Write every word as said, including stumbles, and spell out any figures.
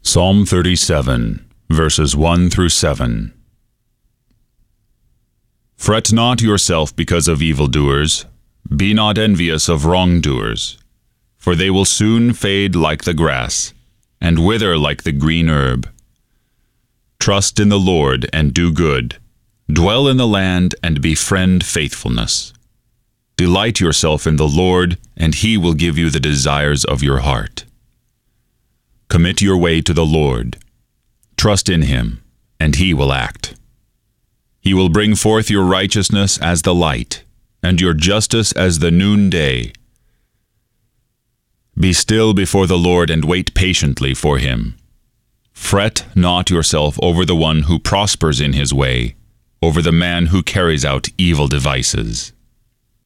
Psalm thirty-seven, verses one through seven. Fret not yourself because of evildoers, be not envious of wrongdoers, for they will soon fade like the grass, and wither like the green herb. Trust in the Lord and do good, dwell in the land and befriend faithfulness. Delight yourself in the Lord, and He will give you the desires of your heart. Commit your way to the Lord. Trust in Him, and He will act. He will bring forth your righteousness as the light, and your justice as the noonday. Be still before the Lord and wait patiently for Him. Fret not yourself over the one who prospers in his way, over the man who carries out evil devices.